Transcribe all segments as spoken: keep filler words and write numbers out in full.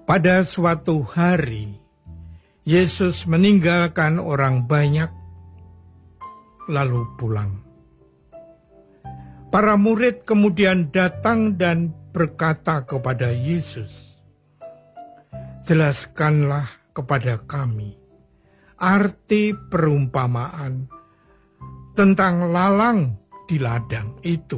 Pada suatu hari, Yesus meninggalkan orang banyak, lalu pulang. Para murid kemudian datang dan berkata kepada Yesus, "Jelaskanlah kepada kami arti perumpamaan tentang lalang di ladang itu."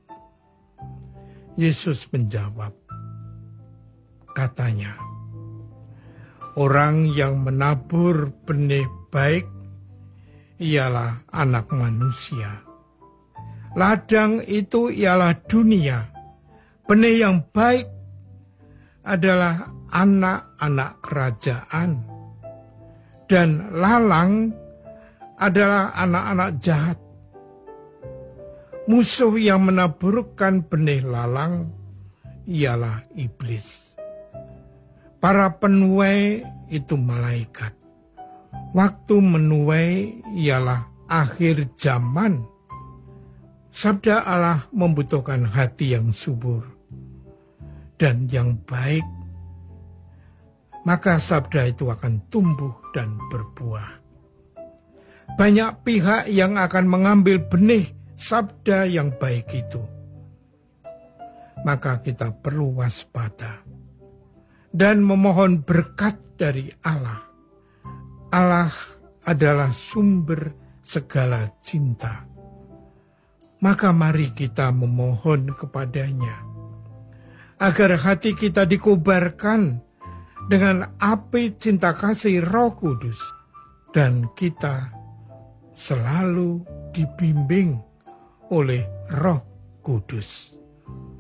Yesus menjawab, katanya, "Orang yang menabur benih baik ialah Anak Manusia. Ladang itu ialah dunia. Benih yang baik adalah anak-anak kerajaan. Dan lalang adalah anak-anak jahat. Musuh yang menaburkan benih lalang ialah iblis. Para penuai itu malaikat. Waktu menuai ialah akhir zaman. Sabda Allah membutuhkan hati yang subur dan yang baik. Maka sabda itu akan tumbuh dan berbuah. Banyak pihak yang akan mengambil benih sabda yang baik itu. Maka kita perlu waspada dan memohon berkat dari Allah. Allah adalah sumber segala cinta. Maka mari kita memohon kepadanya agar hati kita dikobarkan dengan api cinta kasih Roh Kudus dan kita selalu dibimbing oleh Roh Kudus.